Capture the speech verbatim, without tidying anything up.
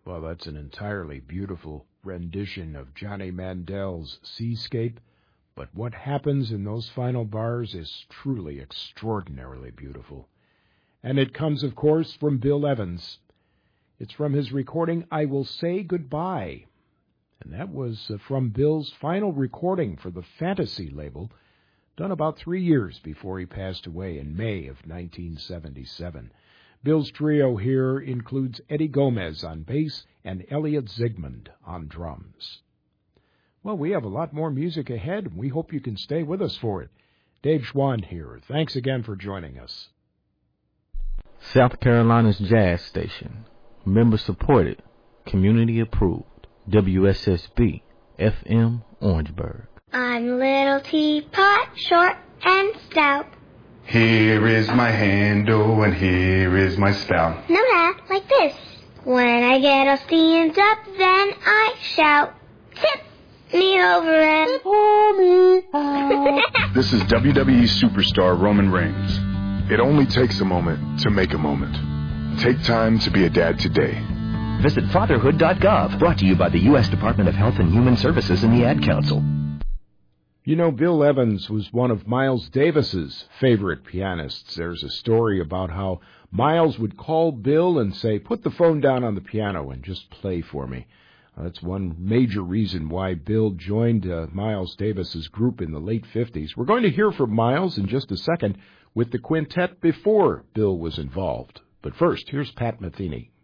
Well, that's an entirely beautiful rendition of Johnny Mandel's Seascape, but what happens in those final bars is truly extraordinarily beautiful. And it comes, of course, from Bill Evans. It's from his recording, I Will Say Goodbye. And that was uh, from Bill's final recording for the Fantasy label, done about three years before he passed away in May of nineteen seventy-seven. Bill's trio here includes Eddie Gomez on bass and Elliot Zygmunt on drums. Well, we have a lot more music ahead, and we hope you can stay with us for it. Dave Schwann here. Thanks again for joining us. South Carolina's jazz station. Member supported. Community approved. W S S B F M Orangeburg. I'm Little Teapot, short and stout. Here is my handle and here is my spout. No, that, like this. When I get all steamed up, then I shout, tip me over and pour me out. This is W W E superstar Roman Reigns. It only takes a moment to make a moment. Take time to be a dad today. Visit fatherhood dot gov, brought to you by the U S Department of Health and Human Services and the Ad Council. You know, Bill Evans was one of Miles Davis's favorite pianists. There's a story about how Miles would call Bill and say, put the phone down on the piano and just play for me. Uh, that's one major reason why Bill joined uh, Miles Davis's group in the late fifties. We're going to hear from Miles in just a second with the quintet before Bill was involved. But first, here's Pat Metheny.